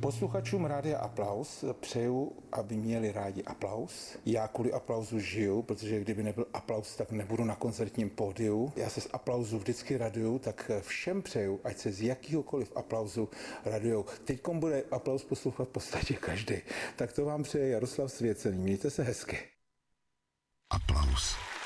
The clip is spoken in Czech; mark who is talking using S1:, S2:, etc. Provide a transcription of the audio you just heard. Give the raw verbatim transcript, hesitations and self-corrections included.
S1: Posluchačům Rádia Aplaus přeju, aby měli rádi aplaus. Já kvůli aplauzu žiju, protože kdyby nebyl aplaus, tak nebudu na koncertním pódiu. Já se z aplauzu vždycky raduju, tak všem přeju, ať se z jakýhokoliv aplauzu radujou. Teďkom bude aplaus poslouchat v podstatě každý. Tak to vám přeje Jaroslav Svěcený. Mějte se hezky.
S2: Aplaus.